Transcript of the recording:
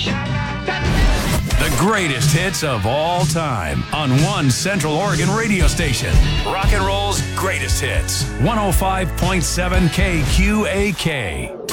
The greatest hits of all time on one Central Oregon radio station. Rock and roll's greatest hits. 105.7 KQAK.